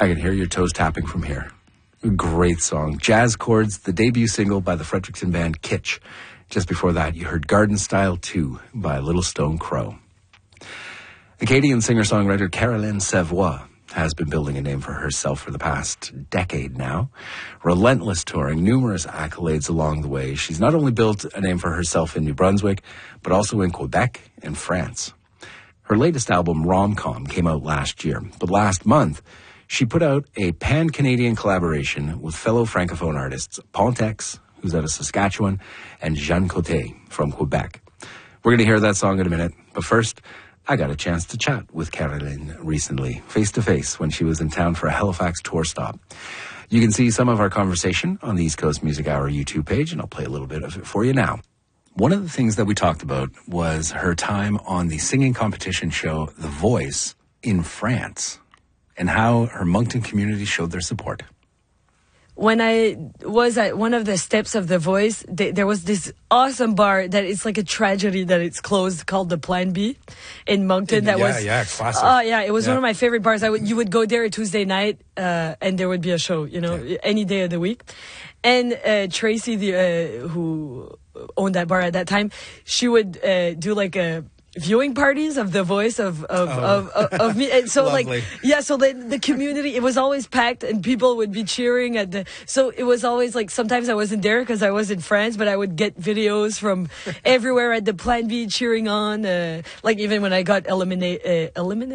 I can hear your toes tapping from here. Great song. Jazz Chords, the debut single by the Fredrickson band Kitsch. Just before that, you heard Garden Style 2 by Little Stone Crow. Acadian singer-songwriter Caroline Savoie has been building a name for herself for the past decade now. Relentless touring, numerous accolades along the way. She's not only built a name for herself in New Brunswick, but also in Quebec and France. Her latest album, Rom-Com, came out last year, but last month, she put out a pan-Canadian collaboration with fellow Francophone artists Pontex, who's out of Saskatchewan, and Jeanne Côté from Quebec. We're going to hear that song in a minute, but first, I got a chance to chat with Caroline recently, face-to-face, when she was in town for a Halifax tour stop. You can see some of our conversation on the East Coast Music Hour YouTube page, and I'll play a little bit of it for you now. One of the things that we talked about was her time on the singing competition show The Voice in France, and how her Moncton community showed their support. When I was at one of the steps of The Voice, there was this awesome bar that it's like a tragedy that it's closed, called the Plan B in Moncton. Classic. It was one of my favorite bars. You would go there a Tuesday night, and there would be a show, any day of the week. And Tracy, who owned that bar at that time, she would do like a viewing parties of The Voice of me, and so Lovely. so the community, it was always packed and people would be cheering so it was always like, sometimes I wasn't there because I was in France, but I would get videos from everywhere at the Plan B cheering on, like even when I got eliminated,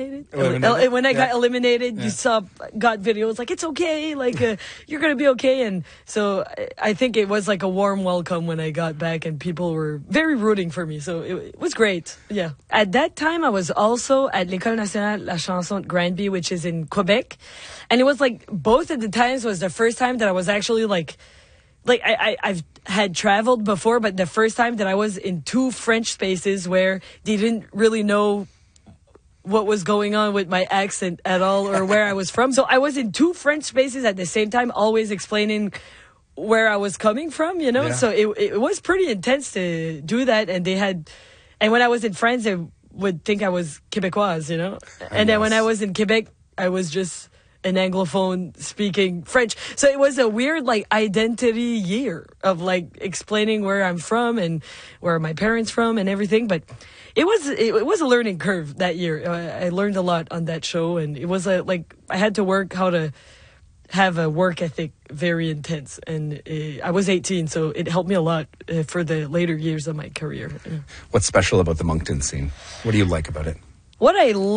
you got videos like, it's okay, like you're gonna be okay. And so I think it was like a warm welcome when I got back, and people were very rooting for me, so it was great. Yeah. At that time, I was also at l'École Nationale La Chanson at Granby, which is in Quebec. And it was like, both of the times was the first time that I was actually I've had traveled before, but the first time that I was in two French spaces where they didn't really know what was going on with my accent at all, or where I was from. So I was in two French spaces at the same time, always explaining where I was coming from, Yeah. So it was pretty intense to do that. And when I was in France, they would think I was Quebecoise, And then when I was in Quebec, I was just an Anglophone speaking French. So it was a weird, identity year of, explaining where I'm from and where my parents from and everything. But it was a learning curve that year. I learned a lot on that show, and it was I had to work how to have a work ethic very intense, and I was 18, so it helped me a lot for the later years of my career. What's special about the Moncton scene? What do you like about it? What I